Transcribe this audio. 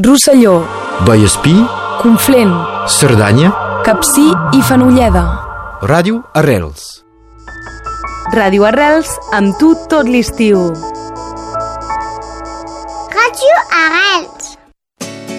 Rosselló, Vallespí, Conflent, Cerdanya, Capcir i Fenolleda. Ràdio Arrels. Ràdio Arrels, amb tu tot l'estiu. Ràdio Arrels.